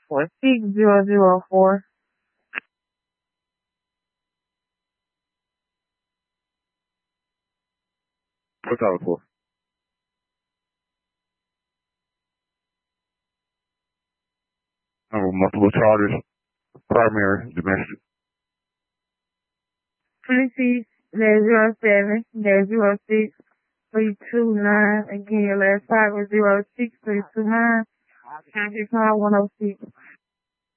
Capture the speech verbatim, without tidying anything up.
four six zero zero four. What's that for? Number multiple charges, primary, domestic. Twenty-six zero seven zero six three two nine. Again, your last five was zero six three two nine. County call one oh six.